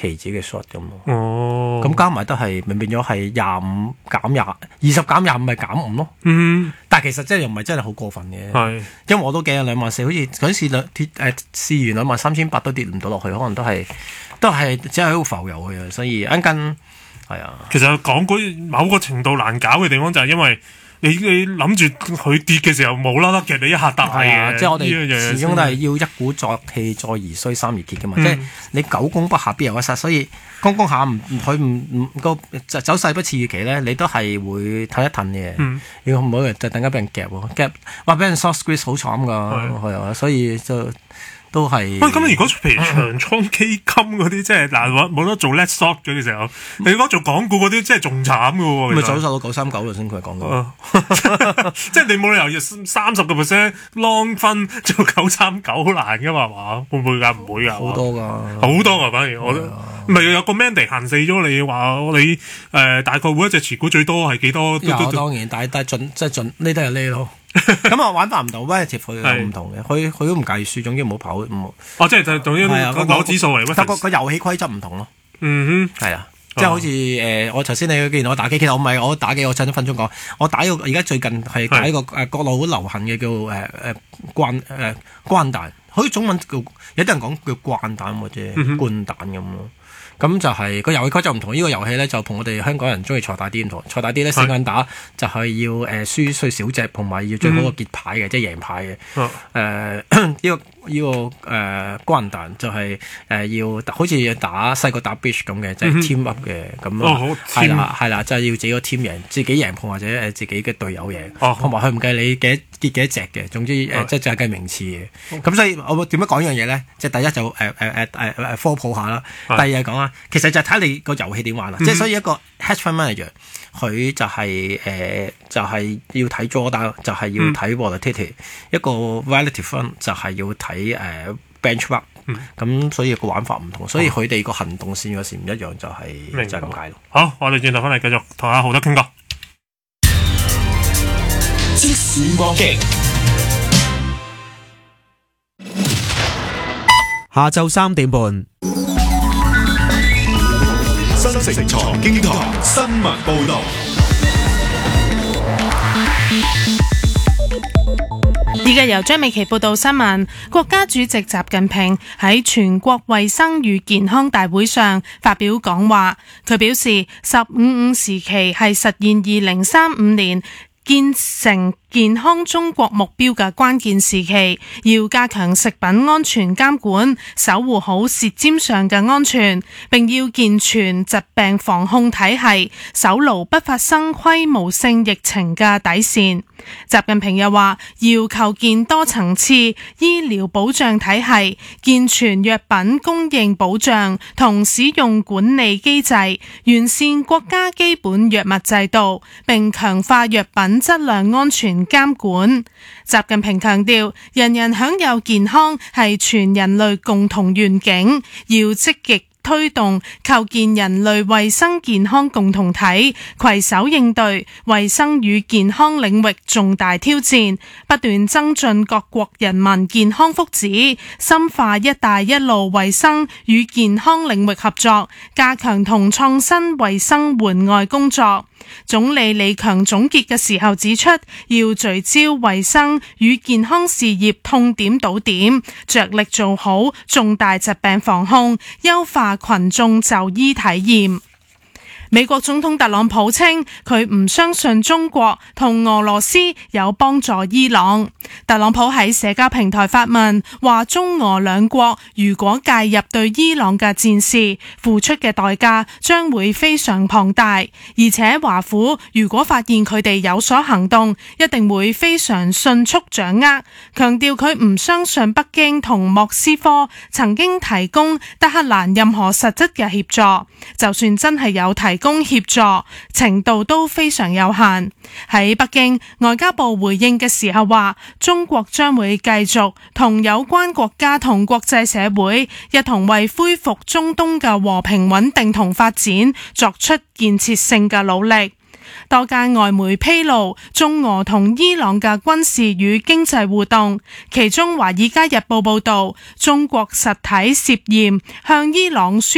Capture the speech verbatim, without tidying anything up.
期指嘅 short 咁咯。 哦， 咁加埋都係咪變咗係廿五減廿，二十減廿五咪減五咯。 嗯， 但係其實真係又唔係真係好過分嘅。 係， 因為我都驚兩萬四，好似嗰陣時兩鐵誒試完兩萬三千八都跌唔到落去，可能都係都係只係喺度浮遊嘅，所以一間係啊。 其實港股某個程度難搞嘅地方就係因為。你你諗住佢跌嘅時候冇啦啦嘅，你一下大嘅， 即係我哋始終都係要一鼓作氣，再而衰，三而竭嘅嘛。嗯、即係你久攻不下必有一失，所以攻攻下唔佢唔唔個走勢不似預期咧，你都係會褪一褪嘅。嗯、如果唔好就突然間俾人夾喎，夾話俾人 short squeeze 好慘㗎，係啊，所以就。都係。 喂，咁如果譬如長倉基金嗰啲，即係嗱冇得做 let short 嘅嘅時候，你如果做港股嗰啲，即係仲慘㗎喎。 咪走晒到九三九啦，先佢講到。 即係你冇理由要三十個 percent long 分做九三九，好難㗎嘛？係嘛？會唔會㗎？唔會㗎。 好多㗎。 好多㗎，反而我唔係有個 mandate 限死咗你話你誒大概每一隻持股最多係幾多？ 有當然，但係但係盡即係盡呢都係呢咯。咁啊玩法唔同 relative 佢有唔同嘅，佢佢都唔介意輸，總之唔好跑唔好。 哦，即係就總之攞指數嚟。 但個個遊戲規則唔同咯。 嗯哼， 係啊，即係好似誒，我頭先你見我打機，其實我唔係我打機，我趁一分鐘講，我打個而家最近係打一個誒國內好流行嘅叫誒誒關誒關蛋，好似中文叫有啲人講叫慣蛋或者灌蛋咁咯。咁就係、是、個遊戲規則唔同，呢、這個遊戲咧就同我哋香港人中意鋤大啲唔同。鋤大啲咧四個人打就係要誒、呃、輸碎少隻，同埋要最好個結牌嘅，嗯、即係贏牌嘅。誒呢、呃這個呢、這個誒、呃、關蛋就係、是、誒、呃、要好似打細個打 beach 咁嘅，即係 team up 嘅咁啊，係啦係啦，就係、是、要自己個 team 贏，自己贏或者誒自己嘅隊友贏，同埋佢唔計你幾結幾多隻嘅，總之誒、呃、即係就係計名次嘅。咁、哦、所以我點樣講呢樣嘢咧？即係第一就誒誒誒誒誒科普下啦，第二係講啦。其實就係睇你個遊戲點玩啦，即係、嗯、所以一個 hedge fund manager 佢就係、是、誒、呃、就係、是、要睇 drawdown，就係要睇 volatility，、嗯、一個 relative fund 就係要睇誒、呃、benchmark，咁、嗯、所以個玩法唔同，所以佢哋個行動線有時唔一樣，就係、是嗯、就係咁解咯。 好，我哋轉頭翻嚟繼續同阿豪德傾過。 即時搏擊， 下晝三點半。 新城財經台新聞報道。 而家由張美琪報道新聞。國家主席習近平喺全國衛生與健康大會上發表講話，佢表示十五五時期係實現二零三五年建成健康中國目標嘅關鍵時期，要加強食品安全監管，守護好舌尖上嘅安全，並要健全疾病防控體系，守牢不發生規模性疫情嘅底線。習近平又話，要構建多層次醫療保障體系，健全藥品供應保障同使用管理機制，完善國家基本藥物制度，並強化藥品質量安全監管。習近平強調，人人享有健康係全人類共同願景，要積極推動構建人類衛生健康共同體，攜手應對衛生與健康領域重大挑戰，不斷增進各國人民健康福祉，深化一帶一路衛生與健康領域合作，加強同創新衛生援外工作。總理李強總結嘅時候指出，要聚焦衛生與健康事業痛點堵點，着力做好重大疾病防控，優化群眾就醫體驗。美國總統特朗普稱佢唔相信中國同俄羅斯有幫助伊朗。特朗普喺社交平台發文話，中俄兩國如果介入對伊朗嘅戰事，付出嘅代價將會非常龐大，而且華府如果發現佢哋有所行動，一定會非常迅速掌握。強調佢唔相信北京同莫斯科曾經提供德黑蘭任何實質嘅協助，就算真係有提供協助，程度都非常有限。喺北京，外交部回應嘅時候話，中國將會繼續同有關國家同國際社會一同為恢復中東嘅和平穩定同發展作出建設性嘅努力。多間外媒披露中俄同伊朗嘅軍事與經濟互動，其中《華爾街日報》報道，中國實體涉嫌向伊朗輸